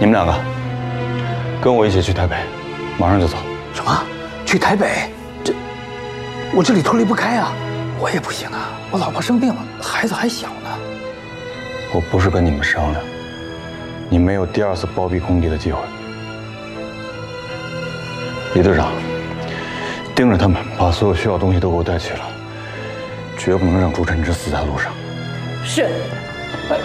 你们两个跟我一起去台北，马上就走。 什么？去台北？我这里脱离不开啊！我也不行啊，我老婆生病了，孩子还小呢。 我不是跟你们商量，你没有第二次包庇空敌的机会。李队长，盯着他们，把所有需要的东西都给我带齐了，绝不能让朱晨之死在路上。 是。